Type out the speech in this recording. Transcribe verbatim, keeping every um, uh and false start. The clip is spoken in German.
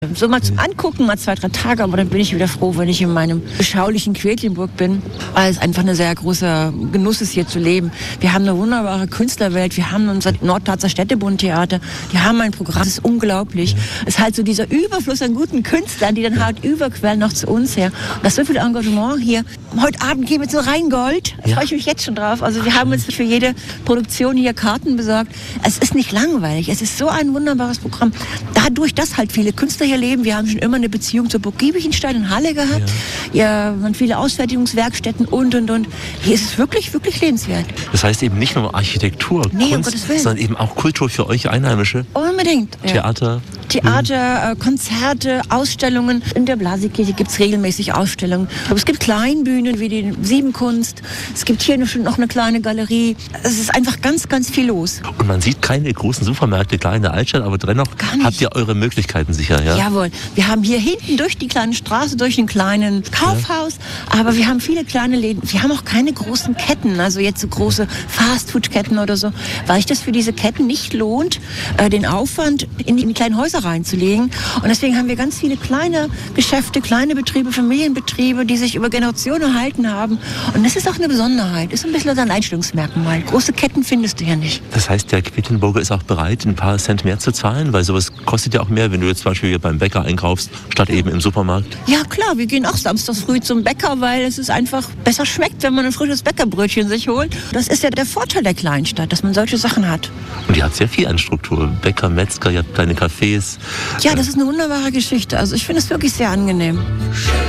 So mal zum Angucken, mal zwei, drei Tage, aber dann bin ich wieder froh, wenn ich in meinem beschaulichen Quedlinburg bin, weil es einfach ein sehr großer Genuss ist, hier zu leben. Wir haben eine wunderbare Künstlerwelt, wir haben unser Nordplazer Städtebundtheater, die haben ein Programm, das ist unglaublich. Es ist halt so dieser Überfluss an guten Künstlern, die dann halt überquellen noch zu uns her. Und das ist so viel Engagement hier. Heute Abend gehen wir zu Rheingold, da Ja. freue ich mich jetzt schon drauf. Also wir haben uns für jede Produktion hier Karten besorgt. Es ist nicht langweilig, es ist so ein wunderbares Programm. Dadurch, dass halt viele Künstler hier leben, wir haben schon immer eine Beziehung zur Burg Giebichenstein in Halle gehabt. Ja, und viele Ausfertigungswerkstätten und, und, und. Hier ist es wirklich, wirklich lebenswert. Das heißt eben nicht nur Architektur, Nee, um Kunst, Gottes Willen. sondern eben auch Kultur für euch Einheimische. Unbedingt. Ja. Theater. Theater, äh, Konzerte, Ausstellungen. In der Blasikirche gibt es regelmäßig Ausstellungen. Aber es gibt Kleinbühnen wie die Siebenkunst. Es gibt hier noch eine kleine Galerie. Es ist einfach ganz, ganz viel los. Und man sieht keine großen Supermärkte, klar in der Altstadt, aber dennoch Gar nicht. habt ihr eure Möglichkeiten sicher, ja? Jawohl. Wir haben hier hinten durch die kleine Straße, durch ein kleines Kaufhaus, aber wir haben viele kleine Läden. Wir haben auch keine großen Ketten, also jetzt so große Fastfood-Ketten oder so, weil sich das für diese Ketten nicht lohnt, äh, den Aufwand in die, in die kleinen Häuser reinzulegen. Und deswegen haben wir ganz viele kleine Geschäfte, kleine Betriebe, Familienbetriebe, die sich über Generationen erhalten haben. Und das ist auch eine Besonderheit, ist ein bisschen ein Einstellungsmerkmal. Große Ketten findest du ja nicht. Das heißt, der Quedlinburger ist auch bereit, ein paar Cent mehr zu zahlen, weil sowas kostet ja auch mehr, wenn du jetzt zum Beispiel hier beim Bäcker einkaufst, statt eben im Supermarkt. Ja klar, wir gehen auch samstags früh zum Bäcker, weil es ist einfach besser schmeckt, wenn man ein frisches Bäckerbrötchen sich holt. Das ist ja der Vorteil der Kleinstadt, dass man solche Sachen hat. Und ihr habt sehr viel an Struktur. Bäcker, Metzger, ihr habt kleine Cafés. Ja, das ist eine wunderbare Geschichte. Also ich finde es wirklich sehr angenehm.